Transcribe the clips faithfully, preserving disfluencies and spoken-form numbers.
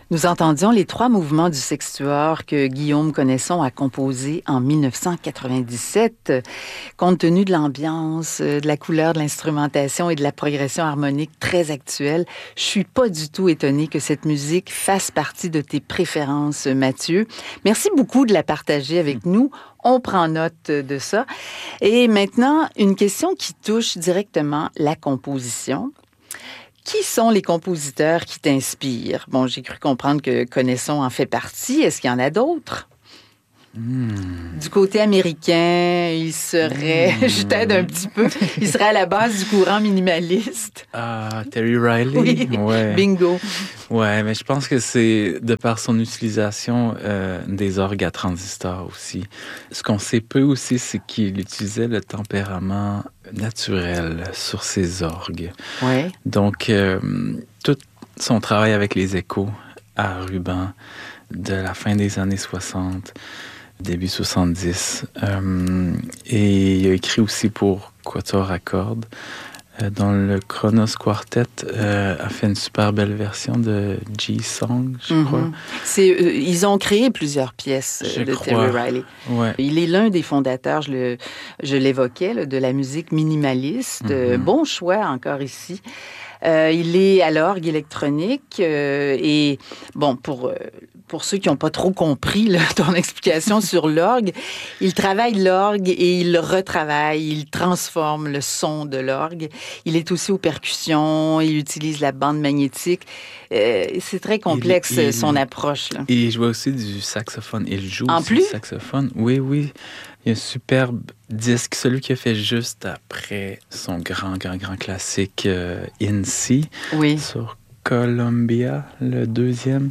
Nous entendions les trois mouvements du sextuor que Guillaume Connaisson a composé en dix-neuf cent quatre-vingt-dix-sept. Compte tenu de l'ambiance, de la couleur de l'instrumentation et de la progression harmonique très actuelle, je suis pas du tout étonnée que cette musique fasse partie de tes préférences, Mathieu. Merci beaucoup de la partager avec nous. On prend note de ça. Et maintenant, une question qui touche directement la composition. Qui sont les compositeurs qui t'inspirent? Bon, j'ai cru comprendre que Connaisson en fait partie. Est-ce qu'il y en a d'autres? Mmh. Du côté américain, il serait, mmh. je t'aide un petit peu, il serait à la base du courant minimaliste. Ah, Terry Riley? Oui, ouais. Bingo. Ouais, mais je pense que c'est de par son utilisation euh, des orgues à transistors aussi. Ce qu'on sait peu aussi, c'est qu'il utilisait le tempérament naturel sur ses orgues. Ouais. Donc, euh, tout son travail avec les échos à ruban de la fin des années soixante, début soixante-dix. Euh, et il a écrit aussi pour quatuor à cordes, euh, dont le Kronos Quartet euh, a fait une super belle version de G-Song, je mm-hmm. crois. C'est, euh, ils ont créé plusieurs pièces je de crois. Terry Riley. Ouais. Il est l'un des fondateurs, je, le, je l'évoquais, là, de la musique minimaliste. Mm-hmm. Bon choix encore ici. Euh, il est à l'orgue électronique euh, et, bon, pour, euh, pour ceux qui n'ont pas trop compris là, ton explication sur l'orgue, il travaille l'orgue et il le retravaille, il transforme le son de l'orgue. Il est aussi aux percussions, il utilise la bande magnétique. Euh, c'est très complexe, il, il, son approche. Là. Et il joue aussi du saxophone. Il joue en aussi plus? du saxophone. Oui, oui. Il y a un superbe disque, celui qu'il a fait juste après son grand, grand, grand classique euh, In C, oui. sur Columbia, le deuxième.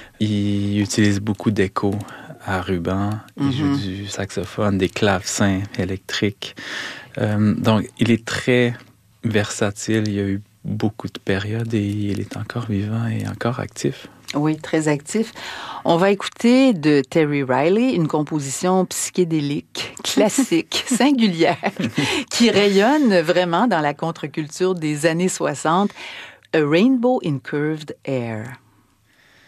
Il utilise beaucoup d'échos à ruban. Il mm-hmm. joue du saxophone, des clavecins électriques. Euh, donc, il est très versatile. Il y a eu beaucoup de périodes et il est encore vivant et encore actif. Oui, très actif. On va écouter de Terry Riley une composition psychédélique, classique, singulière, qui rayonne vraiment dans la contre-culture des années soixante, A Rainbow in Curved Air.